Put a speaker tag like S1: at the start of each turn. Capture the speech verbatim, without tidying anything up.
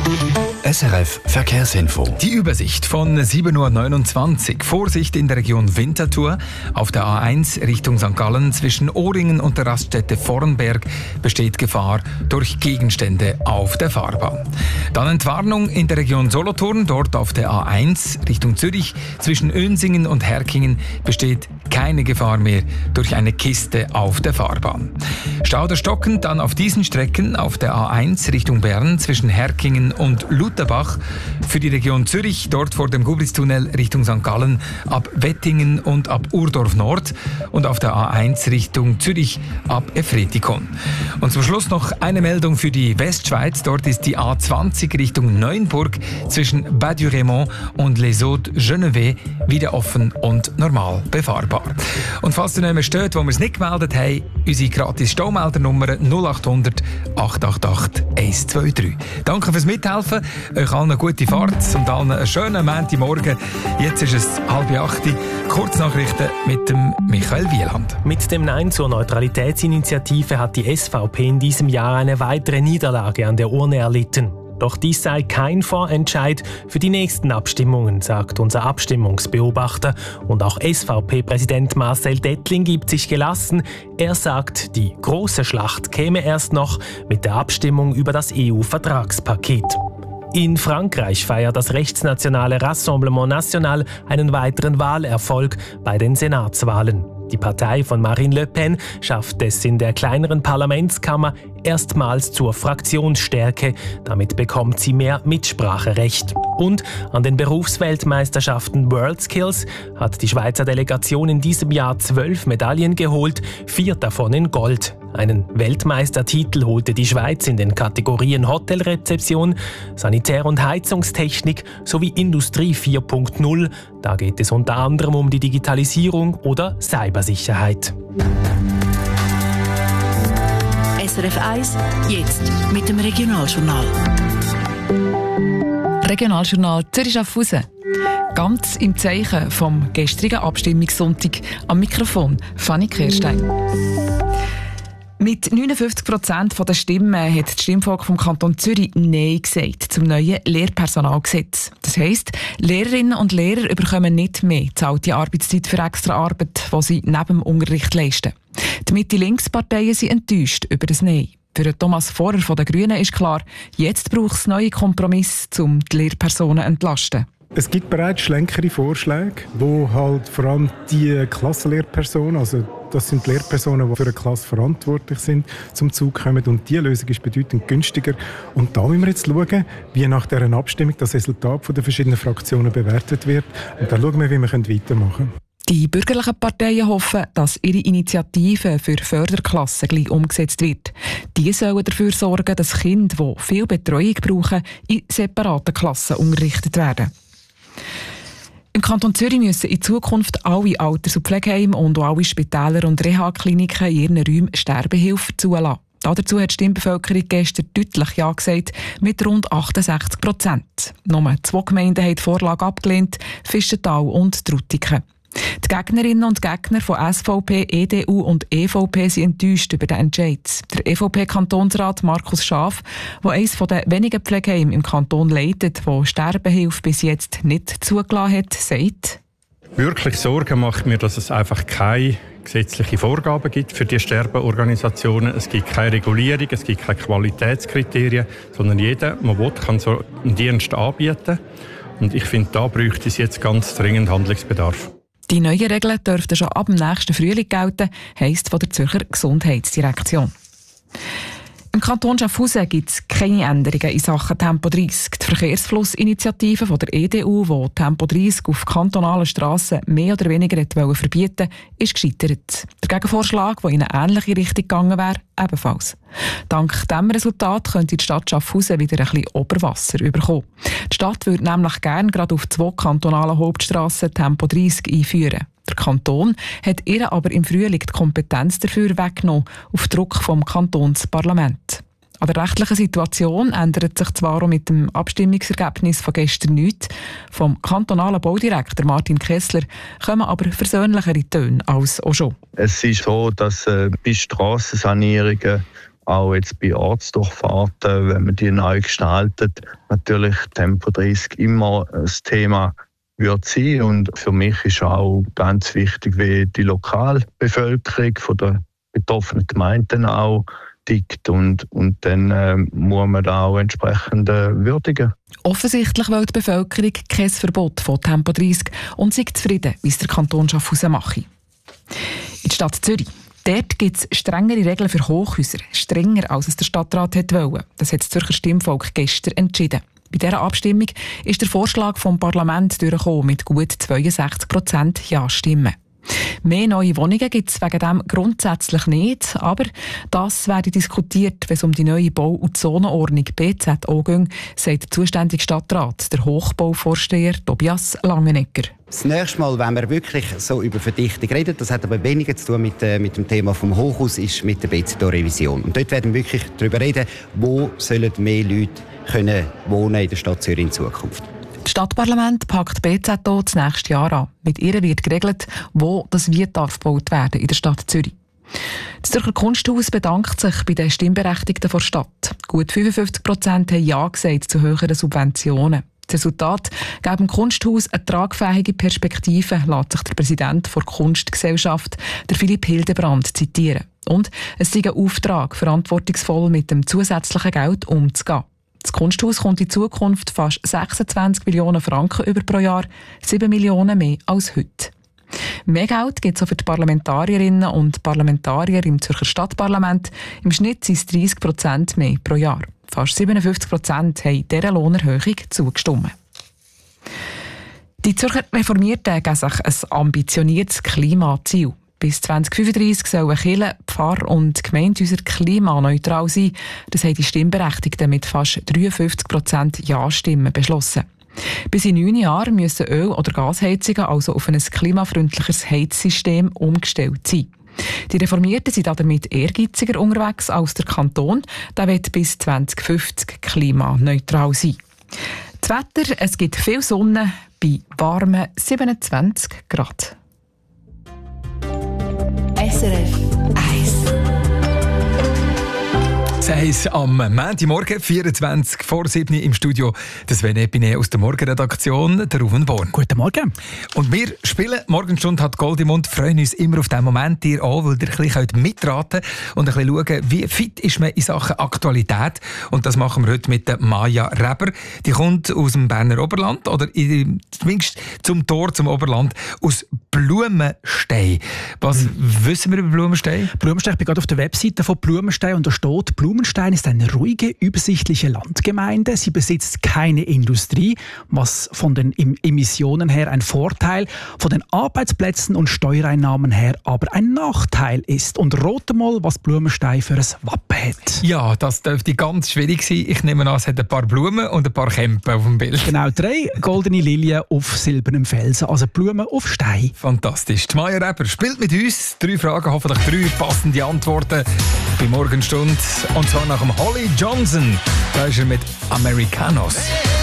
S1: S R F Verkehrsinfo.
S2: Die Übersicht von sieben Uhr neunundzwanzig. Vorsicht in der Region Winterthur. Auf der A eins Richtung Sankt Gallen zwischen Ohringen und der Raststätte Vornberg besteht Gefahr durch Gegenstände auf der Fahrbahn. Dann Entwarnung in der Region Solothurn. Dort auf der A eins Richtung Zürich zwischen Önsingen und Herkingen besteht keine Gefahr mehr durch eine Kiste auf der Fahrbahn. Stau oder stockend dann auf diesen Strecken auf der A eins Richtung Bern zwischen Herkingen und Lutherbach. Für die Region Zürich, dort vor dem Gubristunnel Richtung Sankt Gallen ab Wettingen und ab Urdorf Nord und auf der A eins Richtung Zürich ab Efretikon. Und zum Schluss noch eine Meldung für die Westschweiz. Dort ist die A zwanzig Richtung Neuenburg zwischen Bas-du-Raymond und Les Hauts-Genevé wieder offen und normal befahrbar. Und falls ihr nicht mehr steht, wo wir es nicht gemeldet haben, unsere gratis Staumeldernummer null acht hundert acht acht acht eins zwei drei. Danke fürs Mithelfen, euch allen eine gute Fahrt und allen einen schönen Montagmorgen. Jetzt ist es halb acht. Kurznachrichten mit dem Michael Wieland.
S3: Mit dem Nein zur Neutralitätsinitiative hat die S V P in diesem Jahr eine weitere Niederlage an der Urne erlitten. Doch dies sei kein Vorentscheid für die nächsten Abstimmungen, sagt unser Abstimmungsbeobachter. Und auch S V P-Präsident Marcel Dettling gibt sich gelassen. Er sagt, die große Schlacht käme erst noch mit der Abstimmung über das E U-Vertragspaket. In Frankreich feiert das rechtsnationale Rassemblement National einen weiteren Wahlerfolg bei den Senatswahlen. Die Partei von Marine Le Pen schafft es in der kleineren Parlamentskammer erstmals zur Fraktionsstärke. Damit bekommt sie mehr Mitspracherecht. Und an den Berufsweltmeisterschaften WorldSkills hat die Schweizer Delegation in diesem Jahr zwölf Medaillen geholt, vier davon in Gold. Einen Weltmeistertitel holte die Schweiz in den Kategorien Hotelrezeption, Sanitär- und Heizungstechnik sowie Industrie vier Punkt null. Da geht es unter anderem um die Digitalisierung oder Cybersicherheit.
S4: S R F eins, jetzt mit dem Regionaljournal.
S5: Regionaljournal Zürich-Schaffhausen. Ganz im Zeichen vom gestrigen Abstimmungssonntag. Am Mikrofon Fanny Kirstein. Mit neunundfünfzig Prozent der Stimmen hat das Stimmvolk vom Kanton Zürich Nein gesagt zum neuen Lehrpersonalgesetz. Das heisst, Lehrerinnen und Lehrer bekommen nicht mehr zahlte Arbeitszeit für extra Arbeit, die sie neben dem Unterricht leisten. Die Mitte-Links-Parteien sind enttäuscht über das Nein. Für Thomas Vorer von den Grünen ist klar, jetzt braucht es neue Kompromisse, um die Lehrpersonen zu entlasten.
S6: Es gibt bereits schlänkere Vorschläge, wo halt vor allem die Klassenlehrpersonen, also das sind die Lehrpersonen, die für eine Klasse verantwortlich sind, zum Zug kommen. Und diese Lösung ist bedeutend günstiger. Und da müssen wir jetzt schauen, wie nach dieser Abstimmung das Resultat der verschiedenen Fraktionen bewertet wird. Und dann schauen wir, wie wir weitermachen können.
S5: Die bürgerlichen Parteien hoffen, dass ihre Initiative für Förderklassen gleich umgesetzt wird. Die sollen dafür sorgen, dass Kinder, die viel Betreuung brauchen, in separaten Klassen unterrichtet werden. Im Kanton Zürich müssen in Zukunft alle Alters- und Pflegeheime und auch alle Spitäler und Reha-Kliniken in ihren Räumen Sterbehilfe zulassen. Dazu hat die Stimmbevölkerung gestern deutlich Ja gesagt, mit rund achtundsechzig Prozent. Nur zwei Gemeinden haben die Vorlage abgelehnt, Fischental und Trutigen. Die Gegnerinnen und Gegner von S V P, E D U und E V P sind enttäuscht über den Entscheid. Der E V P-Kantonsrat Markus Schaaf, der eines der wenigen Pflegeheime im Kanton leitet, wo Sterbehilfe bis jetzt nicht zugelassen hat, sagt:
S7: Wirklich Sorgen macht mir, dass es einfach keine gesetzliche Vorgaben gibt für die Sterbeorganisationen. Es gibt keine Regulierung, es gibt keine Qualitätskriterien, sondern jeder, der will, kann so einen Dienst anbieten. Und ich finde, da bräuchte es jetzt ganz dringend Handlungsbedarf.
S5: Die neuen Regeln dürften schon ab dem nächsten Frühling gelten, heisst von der Zürcher Gesundheitsdirektion. Im Kanton Schaffhausen gibt es keine Änderungen in Sachen Tempo dreissig. Die Verkehrsflussinitiative von der E D U, die Tempo dreissig auf kantonalen Strassen mehr oder weniger verbieten wollte, ist gescheitert. Der Gegenvorschlag, der in eine ähnliche Richtung gegangen wäre, ebenfalls. Dank diesem Resultat könnte die Stadt Schaffhausen wieder ein bisschen Oberwasser bekommen. Die Stadt würde nämlich gerne gerade auf zwei kantonalen Hauptstrassen Tempo dreissig einführen. Der Kanton hat ihr aber im Frühling die Kompetenz dafür weggenommen, auf Druck vom Kantonsparlament. An der rechtlichen Situation ändert sich zwar auch mit dem Abstimmungsergebnis von gestern nichts. Vom kantonalen Baudirektor Martin Kessler kommen aber versöhnlichere Töne als auch schon.
S8: Es ist so, dass äh, bei Strassensanierungen auch jetzt bei Ortsdurchfahrten, wenn man die neu gestaltet, natürlich Tempo dreißig immer ein Thema wird sein. Und für mich ist auch ganz wichtig, wie die Lokalbevölkerung von der betroffenen Gemeinden auch tickt. Und, und dann äh, muss man da auch entsprechend äh, würdigen.
S5: Offensichtlich will die Bevölkerung kein Verbot von Tempo dreißig und sei zufrieden, wie es der Kanton Schaffhausen mache. In der Stadt Zürich. Dort gibt es strengere Regeln für Hochhäuser. Strenger, als es der Stadtrat wollte. Das hat das Zürcher Stimmvolk gestern entschieden. Bei dieser Abstimmung ist der Vorschlag vom Parlament durchgekommen mit gut zweiundsechzig Prozent Ja-Stimmen. Mehr neue Wohnungen gibt es wegen dem grundsätzlich nicht, aber das werde diskutiert, wenn es um die neue Bau- und Zonenordnung B Z O geht, sagt der zuständige Stadtrat, der Hochbauvorsteher Tobias Langenegger.
S9: Das nächste Mal, wenn wir wirklich so über Verdichtung reden, das hat aber weniger zu tun mit, äh, mit dem Thema vom Hochhaus, ist mit der B Z O-Revision. Und dort werden wir wirklich darüber reden, wo sollen mehr Leute können wohnen in der Stadt Zürich in Zukunft.
S5: Das Stadtparlament packt B Z O das nächste Jahr an. Mit ihr wird geregelt, wo das wie darf gebaut werden in der Stadt Zürich. Das Zürcher Kunsthaus bedankt sich bei den Stimmberechtigten der Stadt. Gut fünfundfünfzig Prozent haben Ja gesagt zu höheren Subventionen. Das Resultat geben dem Kunsthaus eine tragfähige Perspektive, lässt sich der Präsident der Kunstgesellschaft, der Philipp Hildebrand, zitieren. Und es sei ein Auftrag, verantwortungsvoll mit dem zusätzlichen Geld umzugehen. Das Kunsthaus kommt in Zukunft fast sechsundzwanzig Millionen Franken über pro Jahr, sieben Millionen mehr als heute. Mehr Geld gibt es auch für die Parlamentarierinnen und Parlamentarier im Zürcher Stadtparlament. Im Schnitt sind es dreißig Prozent mehr pro Jahr. Fast siebenundfünfzig Prozent haben dieser Lohnerhöhung zugestimmt. Die Zürcher Reformierten geben sich ein ambitioniertes Klimaziel. Bis zwanzig fünfunddreissig sollen Kirchen, Pfarr- und Gemeindehäuser klimaneutral sein. Das haben die Stimmberechtigten mit fast dreiundfünfzig Prozent Ja-Stimmen beschlossen. Bis in neun Jahren müssen Öl- oder Gasheizungen also auf ein klimafreundlicheres Heizsystem umgestellt sein. Die Reformierten sind damit ehrgeiziger unterwegs als der Kanton. Der wird bis zwanzig fünfzig klimaneutral sein. Das Wetter, es gibt viel Sonne bei warmen siebenundzwanzig Grad.
S4: S R F eins.
S2: eins am Montagmorgen, vierundzwanzig vor sieben im Studio. Das Sven Epine aus der Morgenredaktion, der Ruven Born.
S10: Guten Morgen.
S2: Und wir spielen «Morgenstunde hat Gold im Mund», freuen uns immer auf diesen Moment, ihr auch, weil ihr ein bisschen mitraten könnt und ein bisschen schauen, wie fit ist man in Sachen Aktualität. Und das machen wir heute mit der Maja Reber. Die kommt aus dem Berner Oberland, oder zumindest zum Tor zum Oberland, aus Blumenstein. Was hm. wissen wir über Blumenstein?
S10: Blumenstein, ich bin gerade auf der Webseite von Blumenstein und da steht, Blumenstein ist eine ruhige, übersichtliche Landgemeinde. Sie besitzt keine Industrie, was von den Emissionen her ein Vorteil, von den Arbeitsplätzen und Steuereinnahmen her aber ein Nachteil ist. Und rate mal, was Blumenstein für ein Wappen hat.
S2: Ja, das dürfte ganz schwierig sein. Ich nehme an, es hat ein paar Blumen und ein paar Kämpe auf dem Bild.
S10: Genau, drei goldene Lilien auf silbernem Felsen, also Blumen auf Stein.
S2: Fantastisch. Die Maja Reber spielt mit uns. Drei Fragen, hoffentlich drei passende Antworten bei Morgenstunde. Und zwar nach dem Holly Johnson. Da ist er mit Americanos.